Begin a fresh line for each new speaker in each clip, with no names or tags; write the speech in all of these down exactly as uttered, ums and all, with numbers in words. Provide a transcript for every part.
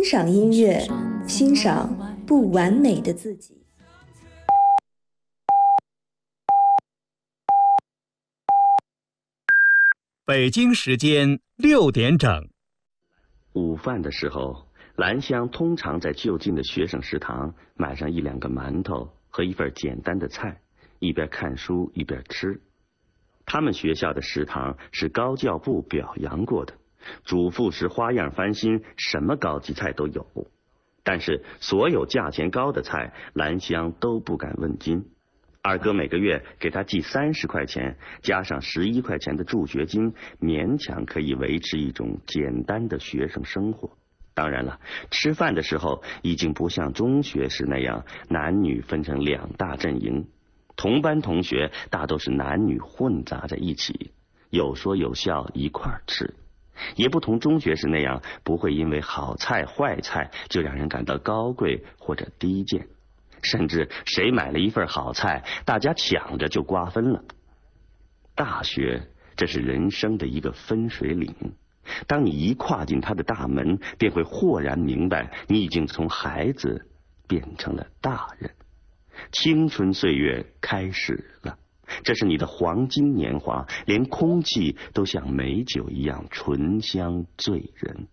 欣赏音乐，欣赏不完美的自己。
北京时间六点整。
午饭的时候，兰香通常在就近的学生食堂买上一两个馒头和一份简单的菜，一边看书一边吃。他们学校的食堂是高教部表扬过的，主妇是花样翻新，什么高级菜都有。但是所有价钱高的菜，兰香都不敢问津。二哥每个月给他寄三十块钱，加上十一块钱的助学金，勉强可以维持一种简单的学生生活。当然了，吃饭的时候已经不像中学时那样男女分成两大阵营，同班同学大都是男女混杂在一起，有说有笑一块儿吃，也不同中学时那样不会因为好菜坏菜就让人感到高贵或者低贱，甚至谁买了一份好菜，大家抢着就瓜分了。大学，这是人生的一个分水岭，当你一跨进他的大门，便会豁然明白，你已经从孩子变成了大人。青春岁月开始了，这是你的黄金年华，连空气都像美酒一样醇香醉人。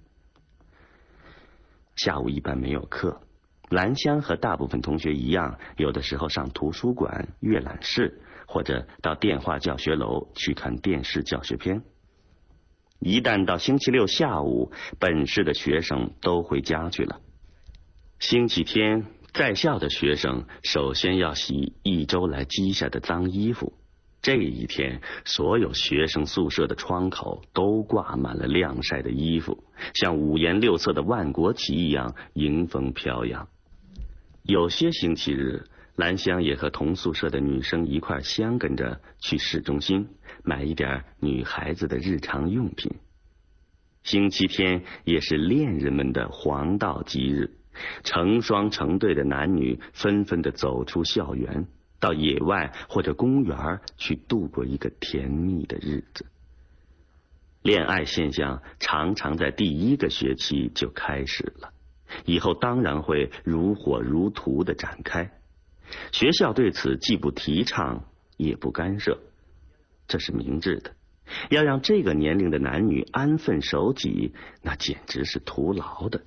下午一般没有课，兰香和大部分同学一样，有的时候上图书馆、阅览室，或者到电话教学楼去看电视教学片。一旦到星期六下午，本市的学生都回家去了。星期天，在校的学生首先要洗一周来积下的脏衣服。这一天，所有学生宿舍的窗口都挂满了晾晒的衣服，像五颜六色的万国旗一样迎风飘扬。有些星期日，兰香也和同宿舍的女生一块相跟着去市中心买一点女孩子的日常用品。星期天也是恋人们的黄道吉日，成双成对的男女纷纷的走出校园，到野外或者公园去度过一个甜蜜的日子。恋爱现象常常在第一个学期就开始了，以后当然会如火如荼的展开。学校对此既不提倡也不干涉，这是明智的。要让这个年龄的男女安分守己，那简直是徒劳的。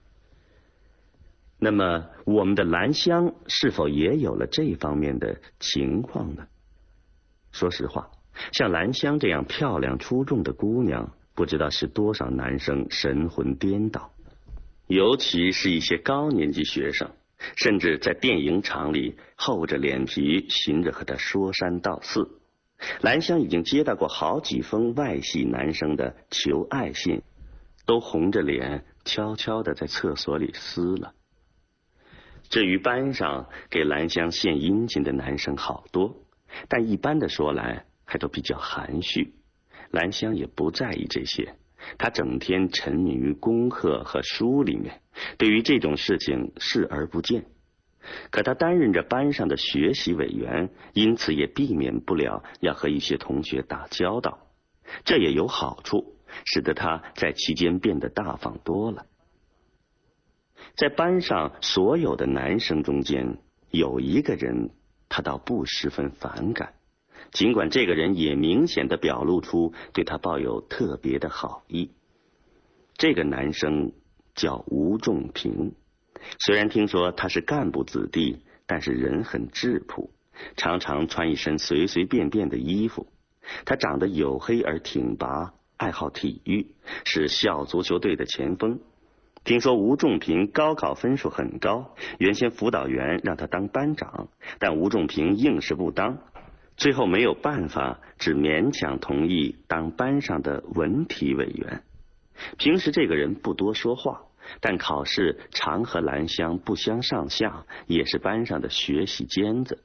那么我们的兰香是否也有了这方面的情况呢？说实话，像兰香这样漂亮出众的姑娘，不知道是多少男生神魂颠倒，尤其是一些高年级学生，甚至在电影厂里厚着脸皮寻着和他说三道四。兰香已经接到过好几封外系男生的求爱信，都红着脸悄悄地在厕所里撕了。至于班上给兰香献殷勤的男生好多，但一般的说来还都比较含蓄。兰香也不在意这些，她整天沉迷于功课和书里面，对于这种事情视而不见。可他担任着班上的学习委员，因此也避免不了要和一些同学打交道。这也有好处，使得他在期间变得大方多了。在班上所有的男生中间，有一个人他倒不十分反感，尽管这个人也明显地表露出对他抱有特别的好意。这个男生叫吴仲平，虽然听说他是干部子弟，但是人很质朴，常常穿一身随随便便的衣服。他长得黝黑而挺拔，爱好体育，是校足球队的前锋。听说吴仲平高考分数很高，原先辅导员让他当班长，但吴仲平硬是不当，最后没有办法，只勉强同意当班上的文体委员。平时这个人不多说话，但考试常和兰香不相上下，也是班上的学习尖子。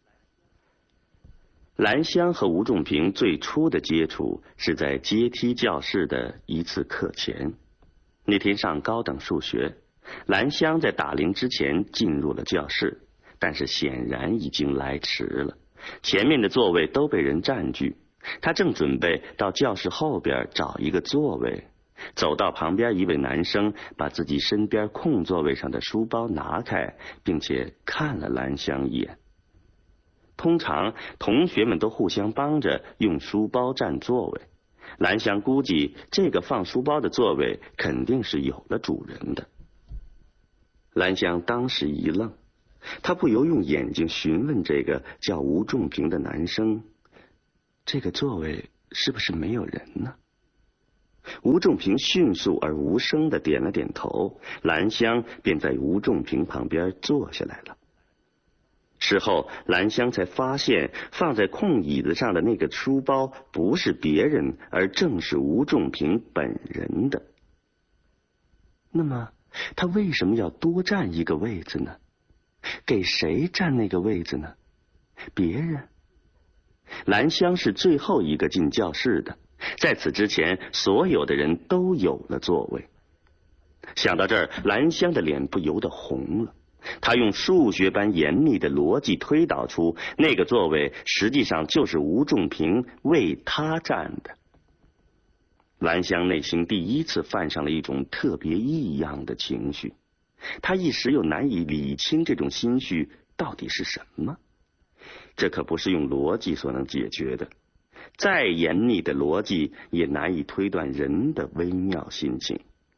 兰香和吴仲平最初的接触是在阶梯教室的一次课前。那天上高等数学，兰香在打铃之前进入了教室，但是显然已经来迟了，前面的座位都被人占据。她正准备到教室后边找一个座位， 走到旁边一位男生，把自己身边空座位上的书包拿开，并且看了兰香一眼。通常同学们都互相帮着用书包占座位，兰香估计这个放书包的座位肯定是有了主人的。兰香当时一愣，她不由用眼睛询问这个叫吴仲平的男生，这个座位是不是没有人呢？吴仲平迅速而无声地点了点头，兰香便在吴仲平旁边坐下来了。事后兰香才发现，放在空椅子上的那个书包不是别人，而正是吴仲平本人的。那么他为什么要多占一个位子呢？给谁占那个位子呢？别人？兰香是最后一个进教室的，在此之前所有的人都有了座位。想到这儿，兰香的脸不由得红了。他用数学般严密的逻辑推导出，那个座位实际上就是吴仲平为他占的。兰香内心第一次泛上了一种特别异样的情绪，他一时又难以理清这种心绪到底是什么。这可不是用逻辑所能解决的，再严密的逻辑也难以推断人的微妙心情。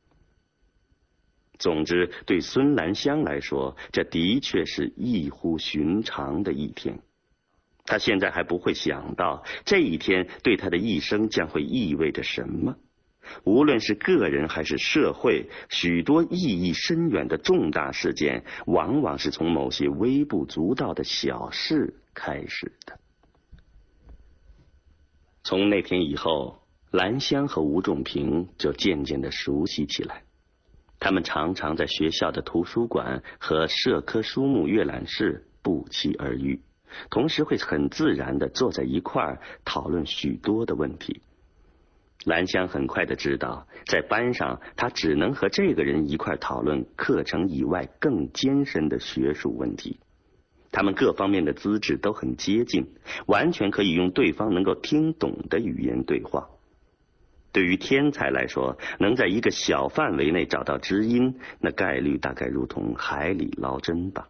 总之，对孙兰香来说，这的确是异乎寻常的一天。她现在还不会想到，这一天对她的一生将会意味着什么。无论是个人还是社会，许多意义深远的重大事件，往往是从某些微不足道的小事开始的。从那天以后，兰香和吴仲平就渐渐地熟悉起来。他们常常在学校的图书馆和社科书目阅览室不期而遇，同时会很自然地坐在一块儿讨论许多的问题。兰香很快地知道，在班上她只能和这个人一块讨论课程以外更艰深的学术问题。他们各方面的资质都很接近，完全可以用对方能够听懂的语言对话。对于天才来说，能在一个小范围内找到知音，那概率大概如同海里捞针吧。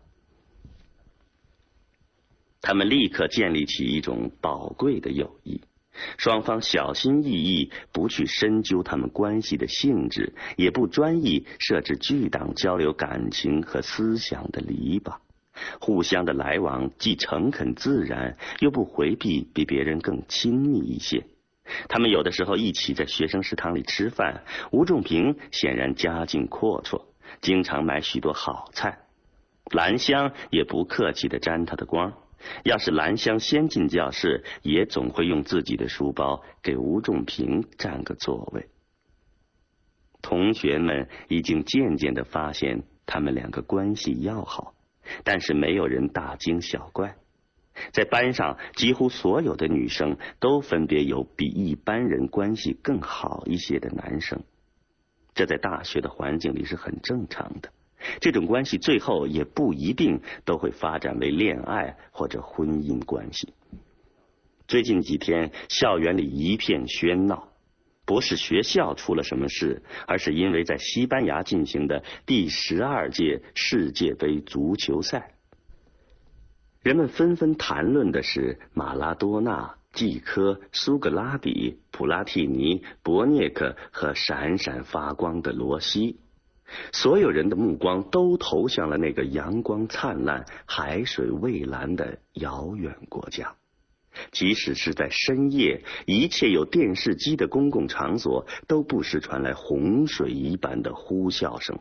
他们立刻建立起一种宝贵的友谊，双方小心翼翼，不去深究他们关系的性质，也不专意设置巨档交流感情和思想的篱笆，互相的来往既诚恳自然，又不回避，比别人更亲密一些。他们有的时候一起在学生食堂里吃饭，吴仲平显然家境阔绰，经常买许多好菜，兰香也不客气地沾他的光。要是兰香先进教室，也总会用自己的书包给吴仲平占个座位。同学们已经渐渐地发现他们两个关系要好，但是没有人大惊小怪。在班上，几乎所有的女生都分别有比一般人关系更好一些的男生，这在大学的环境里是很正常的。这种关系最后也不一定都会发展为恋爱或者婚姻关系。最近几天，校园里一片喧闹，不是学校出了什么事，而是因为在西班牙进行的第十二届世界杯足球赛。人们纷纷谈论的是马拉多纳、季科、苏格拉底、普拉蒂尼、博涅克和闪闪发光的罗西。所有人的目光都投向了那个阳光灿烂、海水蔚蓝的遥远国家。即使是在深夜，一切有电视机的公共场所都不时传来洪水一般的呼啸声。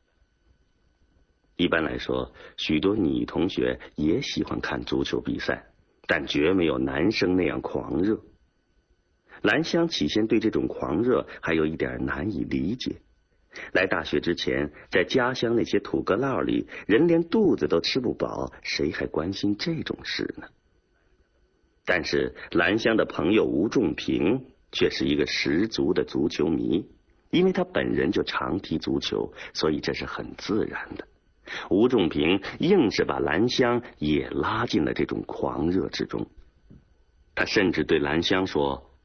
一般来说，许多女同学也喜欢看足球比赛，但绝没有男生那样狂热。兰香起先对这种狂热还有一点难以理解。来大学之前，在家乡那些土疙瘩里，人连肚子都吃不饱，谁还关心这种事呢？但是兰香的朋友吴仲平却是一个十足的足球迷，因为他本人就常踢足球，所以这是很自然的。吴仲平硬是把兰香也拉进了这种狂热之中。他甚至对兰香说：“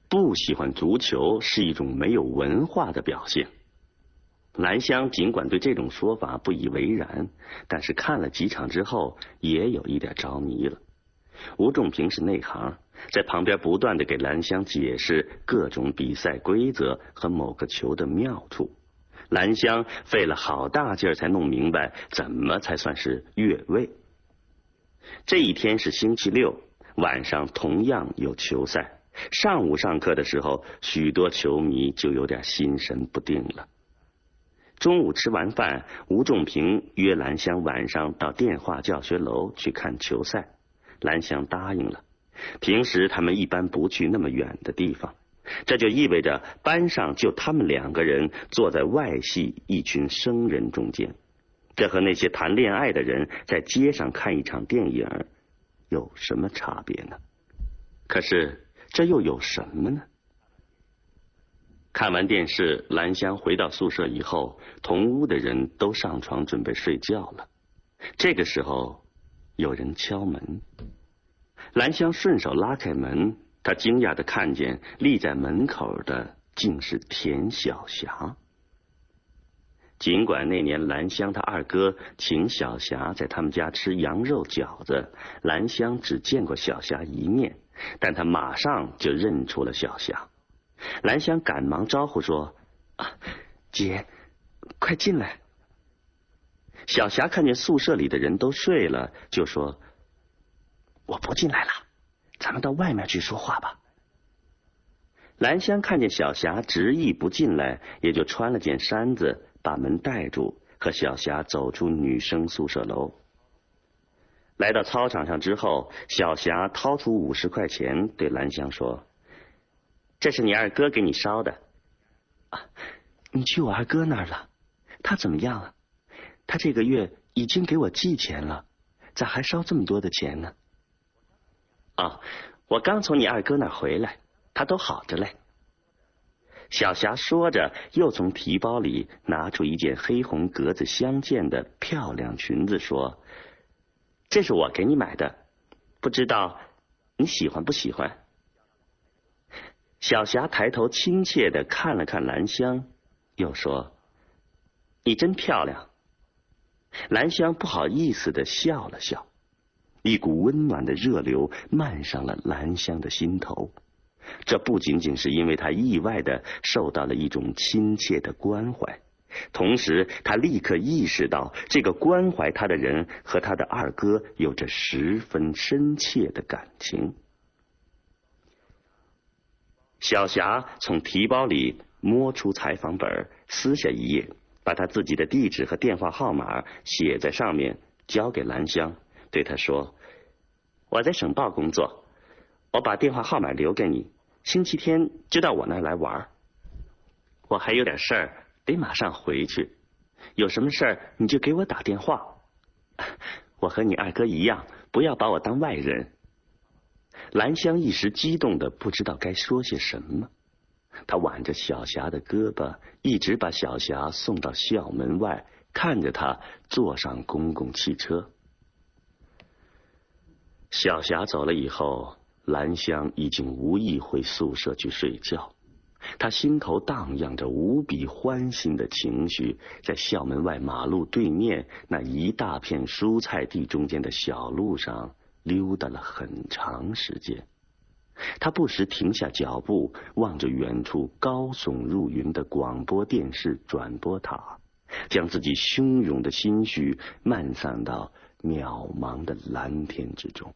不喜欢足球是一种没有文化的表现。兰香尽管对这种说法不以为然，但是看了几场之后也有一点着迷了。吴仲平是内行，在旁边不断的给兰香解释各种比赛规则和某个球的妙处。兰香费了好大劲儿才弄明白怎么才算是越位。这一天是星期六，晚上同样有球赛。上午上课的时候，许多球迷就有点心神不定了。中午吃完饭，吴仲平约兰香晚上到电话教学楼去看球赛，兰香答应了。平时他们一般不去那么远的地方，这就意味着班上就他们两个人坐在外系一群生人中间，这和那些谈恋爱的人在街上看一场电影有什么差别呢？可是这又有什么呢？看完电视，兰香回到宿舍以后，同屋的人都上床准备睡觉了。这个时候有人敲门，兰香顺手拉开门，她惊讶地看见立在门口的竟是田晓霞。尽管那年兰香她二哥请小霞在他们家吃羊肉饺子，兰香只见过小霞一面，但她马上就认出了小霞。兰香赶忙招呼说：“啊，姐，快进来。”小霞看见宿舍里的人都睡了，就说：“我不进来了，咱们到外面去说话吧。”兰香看见小霞执意不进来，也就穿了件衫子把门带住，和小霞走出女生宿舍楼。来到操场上之后，小霞掏出五十块钱对兰香说：“这是你二哥给你烧的。”啊，你去我二哥那儿了？他怎么样啊？他这个月已经给我寄钱了，咋还烧这么多的钱呢？啊，我刚从你二哥那儿回来，他都好着嘞。小霞说着，又从提包里拿出一件黑红格子相间的漂亮裙子，说：“这是我给你买的，不知道你喜欢不喜欢？”小霞抬头亲切地看了看兰香，又说：“你真漂亮。”兰香不好意思地笑了笑，一股温暖的热流漫上了兰香的心头。这不仅仅是因为她意外地受到了一种亲切的关怀，同时她立刻意识到这个关怀她的人和她的二哥有着十分深切的感情。小霞从提包里摸出采访本，撕下一页，把她自己的地址和电话号码写在上面，交给兰香，对她说：“我在省报工作，我把电话号码留给你，星期天就到我那儿来玩。我还有点事儿，得马上回去，有什么事儿你就给我打电话。我和你二哥一样，不要把我当外人。”兰香一时激动的不知道该说些什么，她挽着小霞的胳膊，一直把小霞送到校门外，看着她坐上公共汽车。小霞走了以后，兰香已经无意回宿舍去睡觉，她心头荡漾着无比欢欣的情绪，在校门外马路对面那一大片蔬菜地中间的小路上溜达了很长时间。他不时停下脚步，望着远处高耸入云的广播电视转播塔，将自己汹涌的心绪漫散到渺茫的蓝天之中。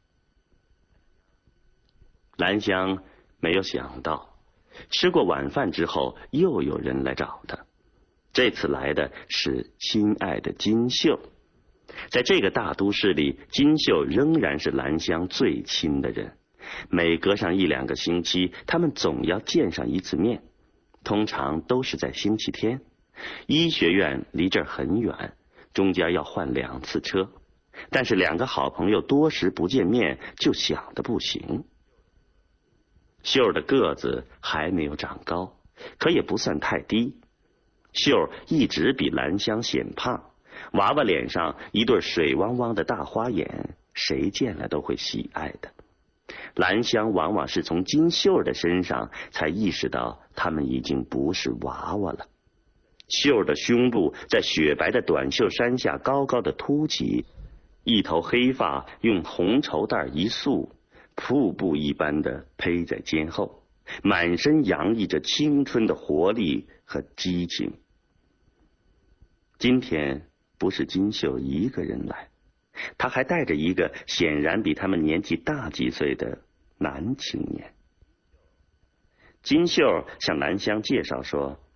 兰香没有想到，吃过晚饭之后又有人来找他，这次来的是亲爱的金秀。在这个大都市里，金秀仍然是兰香最亲的人，每隔上一两个星期，他们总要见上一次面，通常都是在星期天。医学院离这儿很远，中间要换两次车，但是两个好朋友多时不见面，就想得不行。秀的个子还没有长高，可也不算太低。秀一直比兰香显胖，娃娃脸上一对水汪汪的大花眼，谁见了都会喜爱的。 兰香往往是从金秀的身上才意识到他们已经不是娃娃了。秀的胸部在雪白的短袖衫下高高的凸起，一头黑发用红绸带一束，瀑布一般的披在肩后，满身洋溢着青春的活力和激情。今天不是金秀一个人来，他还带着一个显然比他们年纪大几岁的男青年。金秀向兰香介绍说，